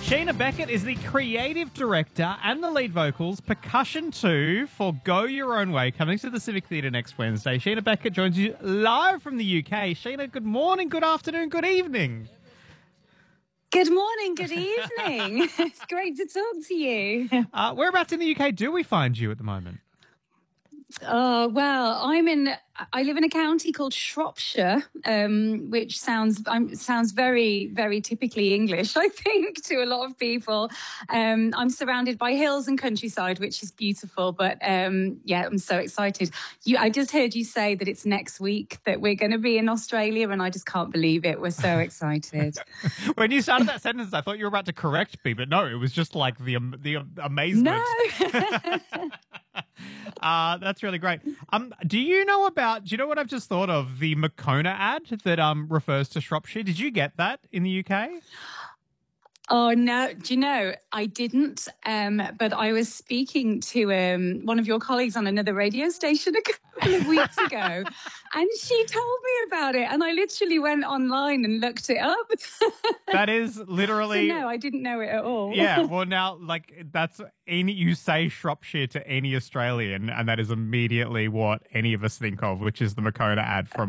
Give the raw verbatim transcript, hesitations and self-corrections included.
Sheena Beckett is the creative director and the lead vocals, Percussion two for Go Your Own Way, coming to the Civic Theatre next Wednesday. Sheena Beckett joins you live from the U K. Sheena, good morning, good afternoon, good evening. Good morning, good evening. It's great to talk to you. Uh, whereabouts in the U K do we find you at the moment? Oh, well, I'm in, I live in a county called Shropshire, um, which sounds um, sounds very, very typically English, I think, to a lot of people. Um, I'm surrounded by hills and countryside, which is beautiful. But um, yeah, I'm so excited. You, I just heard you say that it's next week that we're going to be in Australia, and I just can't believe it. We're so excited. When you started that sentence, I thought you were about to correct me, but no, it was just like the the amazement. No. Uh, that's really great. Um, do you know about, do you know what I've just thought of? The Moccona ad that um refers to Shropshire. Did you get that in the U K? Oh, no. Do you know, I didn't, um, but I was speaking to um, one of your colleagues on another radio station a couple of weeks ago, and she told me about it, and I literally went online and looked it up. That is literally... So no, I didn't know it at all. Yeah, well now, like, that's any, you say Shropshire to any Australian, and that is immediately what any of us think of, which is the Moccona ad from